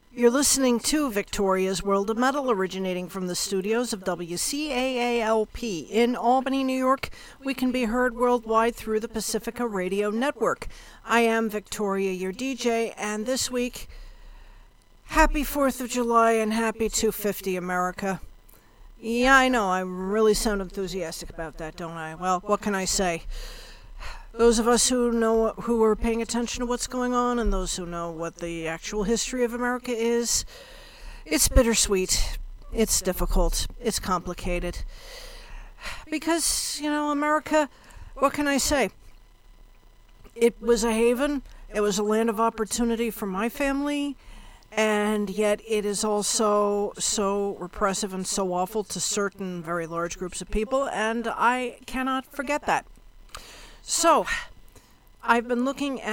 You're listening to Victoria's World of Metal, originating from the studios of WCAALP in Albany, New York. We can be heard worldwide through the Pacifica Radio Network. I am Victoria, your DJ, and this week, happy 4th of July and happy 250 America. Yeah, I know, I really sound enthusiastic about that, don't I? Well, what can I say? Those of us who are paying attention to what's going on, and those who know what the actual history of America is, it's bittersweet, it's difficult, it's complicated. Because, America, what can I say? It was a haven, it was a land of opportunity for my family, and yet it is also so repressive and so awful to certain very large groups of people, and I cannot forget that. So, I've been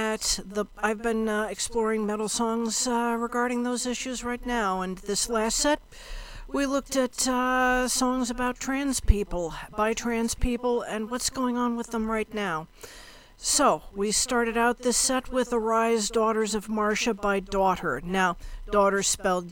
exploring metal songs regarding those issues right now, and this last set, we looked at songs about trans people, by trans people, and what's going on with them right now. So, we started out this set with Arise, Daughters of Marcia by Daughter. Now, Daughter spelled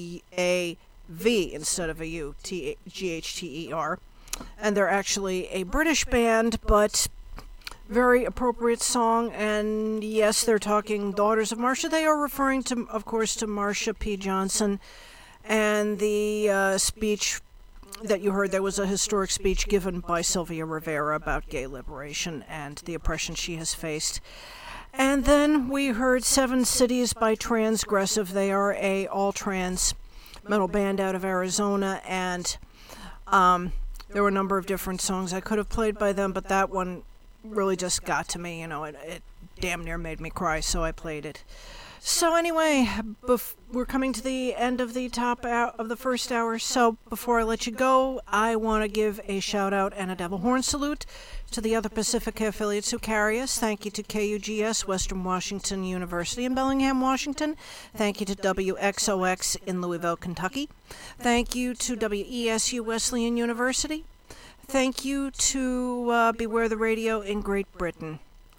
D-A-V instead of a U, G-H-T-E-R. And they're actually a British band, but very appropriate song, and yes, they're talking Daughters of Marcia. They are referring to, of course, to Marsha P. Johnson, and the speech that you heard, there was a historic speech given by Sylvia Rivera about gay liberation and the oppression she has faced. And then we heard Seven Cities by Transgressive. They are a all-trans metal band out of Arizona, and there were a number of different songs I could have played by them, but that one really just got to me, it damn near made me cry, so I played it. So anyway, we're coming to the end of the top of the first hour, so before I let you go, I want to give a shout out and a devil horn salute to the other Pacifica affiliates who carry us. Thank you to KUGS, Western Washington University in Bellingham, Washington. Thank you to WXOX in Louisville, Kentucky. Thank you to WESU Wesleyan University. Thank you to Beware the Radio in Great Britain.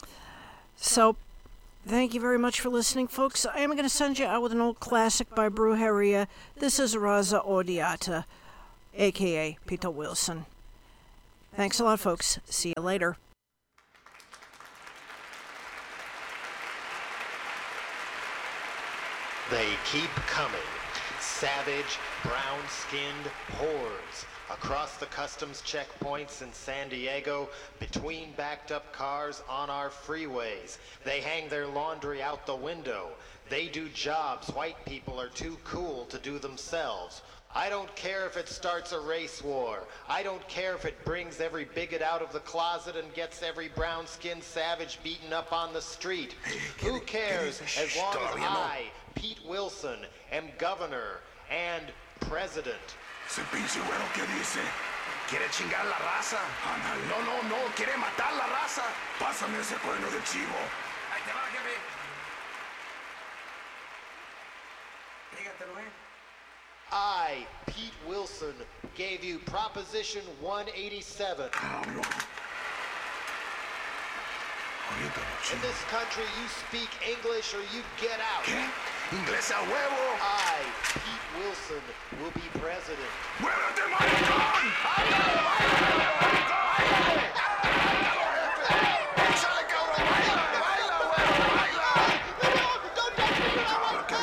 So, thank you very much for listening, folks. I am going to send you out with an old classic by Brujeria. This is Raza Odiata, a.k.a. Peter Wilson. Thanks a lot, folks. See you later. They keep coming. Savage, brown-skinned hordes. Across the customs checkpoints in San Diego, between backed-up cars on our freeways. They hang their laundry out the window. They do jobs white people are too cool to do themselves. I don't care if it starts a race war. I don't care if it brings every bigot out of the closet and gets every brown-skinned savage beaten up on the street. Who cares as long as I, Pete Wilson, am governor and president. Ese pinche güero, ¿qué dice? ¿Quiere chingar la raza? No, quiere matar la raza. Pásame ese cuerno de chivo. Ahí te va, jefe. Dígatelo, I, Pete Wilson, gave you Proposition 187. Pablo. In this country, you speak English or you get out. ¿Qué? Inglés a huevo. I, Pete Wilson, will be president. ¡Muévete, maricón! ¡Ándale, baila, maricón! ¡Échale, cabrón! ¡Baila, güero, baila! Don't touch me!